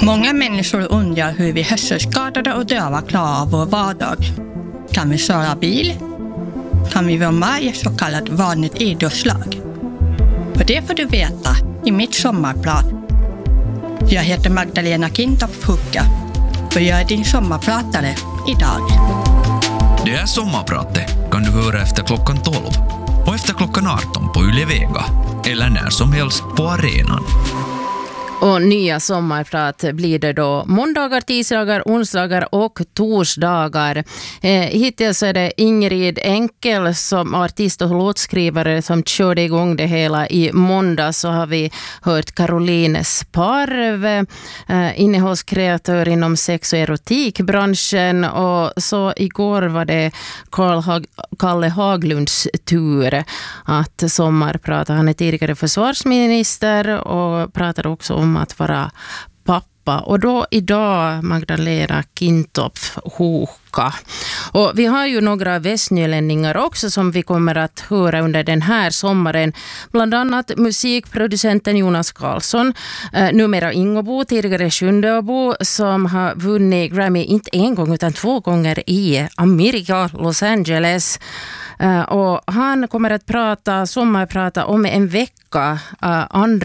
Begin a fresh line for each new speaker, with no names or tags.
Många människor undrar hur vi hörselskadade och döva klarar vår vardag. Kan vi köra bil? Kan vi vara med i ett så kallat vanligt idrottslag? Och det får du veta i mitt sommarprat. Jag heter Magdalena Kintoff-Hucka och jag är din sommarpratare idag.
Det här sommarpratet kan du höra efter klockan 12 och efter klockan 18 på Yle Vega eller när som helst på arenan.
Och nya sommarprat blir det då måndagar, tisdagar, onsdagar och torsdagar. Hittills är det Ingrid Enkel som artist och låtskrivare som körde igång det hela i måndag. Så har vi hört Caroline Sparv, innehållskreatör inom sex- och erotikbranschen. Och så igår var det Kalle Haglunds tur att sommarprata. Han är tidigare försvarsminister och pratar också om att vara pappa. Och då idag Magdalena Kintoff-Hucka. Och vi har ju några västnylänningar också som vi kommer att höra under den här sommaren. Bland annat musikproducenten Jonas Karlsson, numera Ingobo, tidigare Sjundeåbo, som har vunnit Grammy inte en gång utan 2 gånger i Amerika, Los Angeles. Och han kommer att sommarprata om en vecka, 2